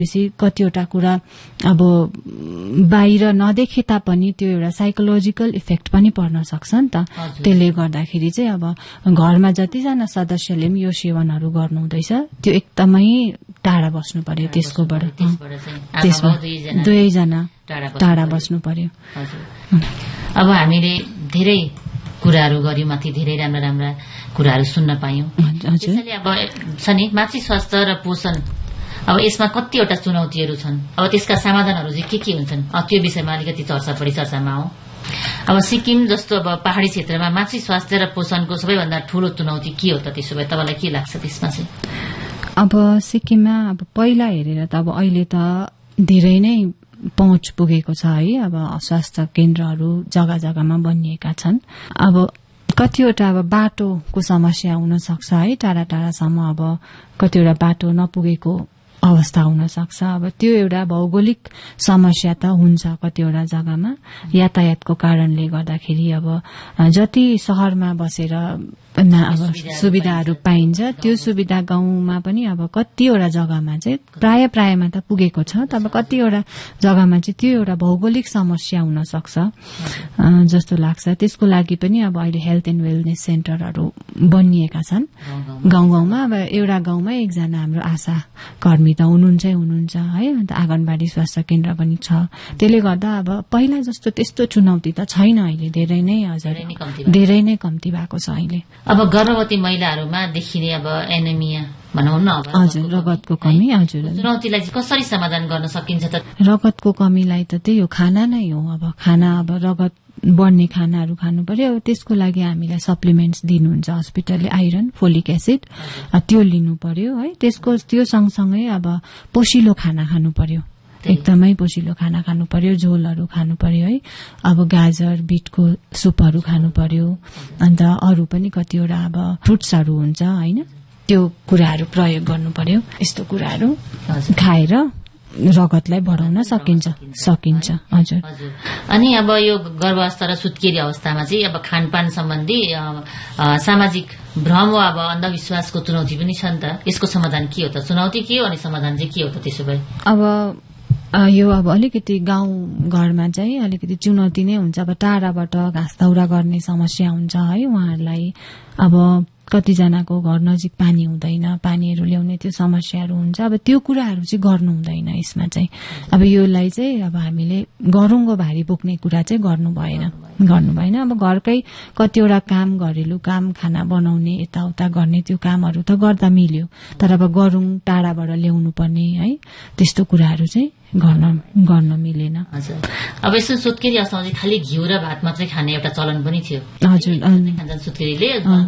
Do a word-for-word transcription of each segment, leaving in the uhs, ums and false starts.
कतिवटा कुरा अब बाहिर नदेखे तापनि त्यो एउटा साइकोलोजिकल इफेक्ट पनि पर्न सक्छ नि त। त्यसले गर्दाखेरि चाहिँ अब घरमा जतिजना सदस्यले पनि यो सेवनहरू गर्नु हुँदैछ त्यो एकदमै टाढा बस्नु पर्यो त्यसकोबाट। त्यसमा दुवैजना टाढा बस्नु पर्यो। अब हामीले धेरै कुराहरू गर्यौं, माथि धेरै राम्रा राम्रा कुराहरू सुन्न पायौं। त्यसैले अब छ नि मातृ स्वास्थ्य र पोषण, अब यसमा कतिवटा चुनौतीहरू छन्, अब त्यसका समाधानहरू चाहिँ के के हुन्छन्, त्यो विषयमा अलिकति चर्चा परिचर्चामा आऊ। अब सिक्किम जस्तो अब पहाड़ी क्षेत्रमा मातृ स्वास्थ्य र पोषणको सबैभन्दा ठूलो चुनौती के हो त? त्यसो भए तपाईँलाई के लाग्छ त्यसमा चाहिँ? अब सिक्किममा अब पहिला हेरेर त अब अहिले त धेरै नै पहुँच पुगेको छ है। अब स्वास्थ्य केन्द्रहरू जग्गा जग्गामा बनिएका छन्। अब कतिवटा अब बाटोको समस्या हुन सक्छ है, टाढा टाढासम्म अब कतिवटा बाटो नपुगेको अवस्था हुन सक्छ। अब त्यो एउटा भौगोलिक समस्या त हुन्छ कतिवटा जग्गामा यातायातको कारणले गर्दाखेरि। अब जति शहरमा बसेर अब सुविधाहरू पाइन्छ त्यो सुविधा गाउँमा पनि अब कतिवटा जग्गामा चाहिँ प्राय प्रायमा त पुगेको छ। तब कतिवटा जग्गामा चाहिँ त्यो एउटा भौगोलिक समस्या हुन सक्छ जस्तो लाग्छ। त्यसको लागि पनि अब अहिले हेल्थ एन्ड वेलनेस सेन्टरहरू बनिएका छन् गाउँ गाउँमा। अब एउटा गाउँमा एकजना हाम्रो आशा कर्मी त हुनुहुन्छ हुनुहुन्छ है, अन्त आँगनबाडी स्वास्थ्य केन्द्र पनि छ। त्यसले गर्दा अब पहिला जस्तो त्यस्तो चुनौती त छैन अहिले, धेरै नै हजुर धेरै नै कम्ती भएको छ अहिले। अब गर्भवती महिलाहरूमा देखिने अब एनेमिया भनौँ न, अब हजुर रगतको कमी, हजुर चुनौतीलाई चाहिँ कसरी समाधान गर्न सकिन्छ त? रगतको कमीलाई त त्यही हो, खाना नै हो। अब खाना अब रगत बढ्ने खानाहरू खानु पर्यो। अब त्यसको लागि हामीलाई सप्लिमेन्ट्स दिनुहुन्छ हस्पिटलले, आइरन, फोलिक एसिड त्यो लिनु पर्यो है। त्यसको त्यो सँगसँगै अब पोषिलो खाना खानु पर्यो, एकदमै पोषिलो खाना खानु पर्यो, झोलहरू खानु पर्यो है। अब गाजर बिटको सुपहरू खानु पर्यो, अन्त अरू पनि कतिवटा अब फ्रुट्सहरू हुन्छ होइन, त्यो कुराहरू प्रयोग गर्नु पर्यो। यस्तो कुराहरू खाएर रगतलाई बढाउन सकिन्छ सकिन्छ हजुर। अनि अब यो गर्भावस्था र सुत्केरी अवस्थामा चाहिँ अब खानपान सम्बन्धी सामाजिक भ्रम वा अब अन्धविश्वासको चुनौती पनि छ नि त। यसको समाधान के हो त? चुनौती के हो अनि समाधान चाहिँ के हो त त्यसो भए? अब यो अब अलिकति गाउँ घरमा चाहिँ अलिकति चुनौती नै हुन्छ। अब टाढाबाट घाँस दाउरा गर्ने समस्या हुन्छ है उहाँहरूलाई। अब कतिजनाको घर नजिक पानी हुँदैन, पानीहरू ल्याउने त्यो समस्याहरू हुन्छ। अब त्यो कुराहरू चाहिँ गर्नु हुँदैन यसमा चाहिँ। अब योलाई चाहिँ अब हामीले गरुङ्गो भारी बोक्ने कुरा चाहिँ गर्नु भएन गर्नु भएन अब घरकै कतिवटा काम, घरेलु काम, खाना बनाउने यताउता गर्ने त्यो कामहरू त गर्दा मिल्यो। तर अब गरुङ टाढाबाट ल्याउनु पर्ने है, त्यस्तो कुराहरू चाहिँ गर्न गर्न मिलेन। हजुर। अब यसो सुत्केरी अवस्थामा चाहिँ खालि घिउ र भात मात्रै खाने एउटा चलन पनि थियो। हजुर। सुत्केरीले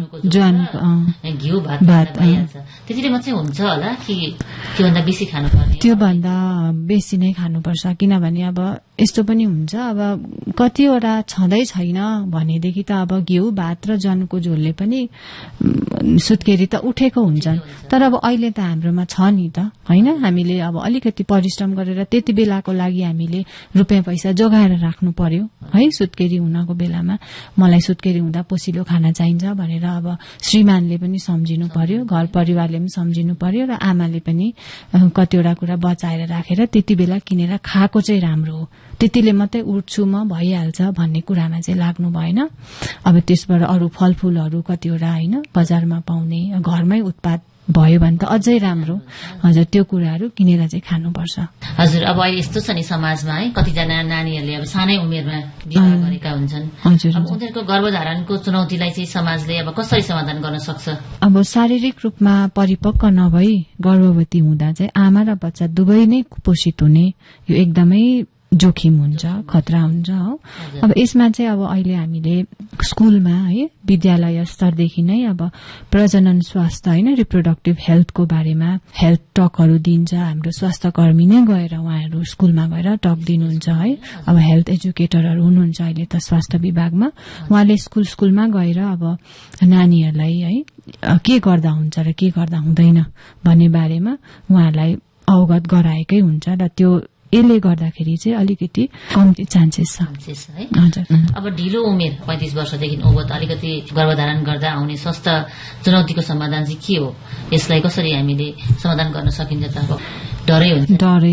घिउ भात भइहाल्छ, त्यतिले मात्रै हुन्छ होला कि त्योभन्दा बेसी खानुपर्ने? त्योभन्दा बेसी नै खानुपर्छ, किनभने अब यस्तो पनि हुन्छ अब कतिवटा छँदै छैन भनेदेखि त अब घिउ भात र जनको झोलले पनि सुत्केरी त उठेको हुन्छ। तर अब अहिले त हाम्रोमा छ नि त होइन, हामीले अब अलिकति परिश्रम गरेर त्यति बेलाको लागि हामीले रुपियाँ पैसा जोगाएर राख्नु पर्यो है। सुत्केरी हुनको बेलामा मलाई सुत्केरी हुँदा पोसिलो खाना चाहिन्छ भनेर अब श्रीमानले पनि सम्झिनु पर्यो, घर परिवारले पनि सम्झिनु पर्यो, र आमाले पनि कतिवटा कुरा बचाएर राखेर त्यति बेला किनेर खाएको चाहिँ राम्रो हो। त्यतिले मात्रै उठ्छु म भइहाल्छ भन्ने कुरामा चाहिँ लाग्नु भएन। अब त्यसबाट अरू फलफूलहरू कतिवटा होइन बजारमा पाउने घरमै उत्पाद भयो भने त अझै राम्रो। हजुर, त्यो कुराहरू किनेर चाहिँ खानुपर्छ। हजुर। अब अहिले यस्तो छ नि समाजमा है, कतिजना नानीहरूले अब सानै उमेरमा विवाह गरेका हुन्छन्। हजुर। अब उनीहरूको गर्भधारणको चुनौतीलाई चाहिँ समाजले अब कसरी समाधान गर्न सक्छ? अब शारीरिक रूपमा परिपक्व नभई गर्भवती हुँदा चाहिँ आमा र बच्चा दुवै नै कुपोषित हुने यो एकदमै जोखिम हुन्छ, खतरा हुन्छ हो। अब यसमा चाहिँ अब अहिले हामीले स्कुलमा है विद्यालय स्तरदेखि नै अब प्रजनन स्वास्थ्य होइन रिप्रोडक्टिभ हेल्थको बारेमा हेल्थ टकहरू दिन्छ। हाम्रो स्वास्थ्य कर्मी नै गएर उहाँहरू स्कुलमा गएर टक दिनुहुन्छ है। अब हेल्थ एजुकेटरहरू हुनुहुन्छ अहिले त स्वास्थ्य विभागमा, उहाँले स्कुल स्कुलमा गएर अब नानीहरूलाई है के गर्दा हुन्छ र के गर्दा हुँदैन भन्ने बारेमा उहाँहरूलाई अवगत गराएकै हुन्छ। र त्यो यसले गर्दाखेरि चाहिँ अलिकति कम्ती चान्सेस छ है। अब ढिलो उमेर पैंतिस वर्षदेखि ओगत अलिकति गर्भधारण गर्दा आउने स्वास्थ्य चुनौतीको समाधान चाहिँ के हो? यसलाई कसरी हामीले समाधान गर्न सकिन्छ त? डरै हुन्छ डरै